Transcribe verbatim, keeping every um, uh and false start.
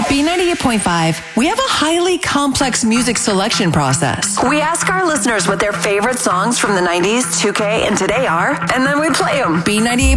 B ninety-eight point five, we have a highly complex music selection process. We ask our listeners what their favorite songs from the nineties, two K, and today are, and then we play them. B ninety-eight